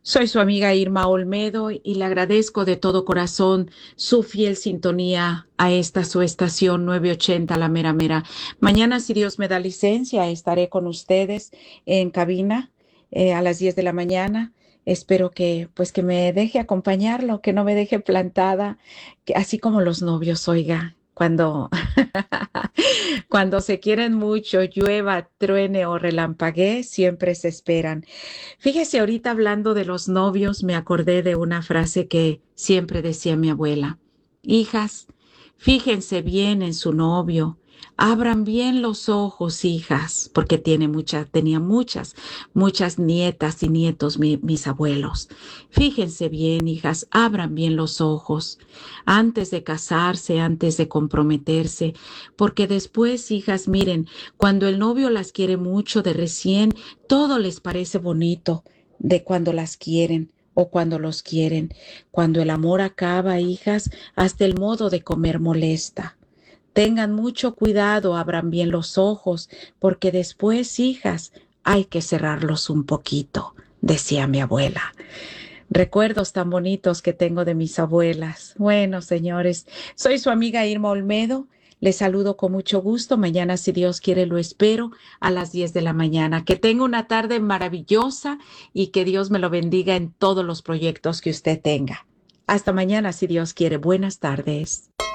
Soy su amiga Irma Olmedo y le agradezco de todo corazón su fiel sintonía a esta su estación 980 La Mera Mera. Mañana, si Dios me da licencia, estaré con ustedes en cabina a las 10 de la mañana. Espero que pues que me deje acompañarlo, que no me deje plantada, que así como los novios, oiga, cuando cuando se quieren mucho, llueva, truene o relampaguee, siempre se esperan. Fíjese, ahorita hablando de los novios, me acordé de una frase que siempre decía mi abuela. Hijas, fíjense bien en su novio. Abran bien los ojos, hijas, porque tenía muchas nietas y nietos, mis abuelos. Fíjense bien, hijas, abran bien los ojos antes de casarse, antes de comprometerse, porque después, hijas, miren, cuando el novio las quiere mucho de recién, todo les parece bonito de cuando las quieren o cuando los quieren. Cuando el amor acaba, hijas, hasta el modo de comer molesta. Tengan mucho cuidado, abran bien los ojos, porque después, hijas, hay que cerrarlos un poquito, decía mi abuela. Recuerdos tan bonitos que tengo de mis abuelas. Bueno, señores, soy su amiga Irma Olmedo. Les saludo con mucho gusto. Mañana, si Dios quiere, lo espero a las 10 de la mañana. Que tenga una tarde maravillosa y que Dios me lo bendiga en todos los proyectos que usted tenga. Hasta mañana, si Dios quiere. Buenas tardes.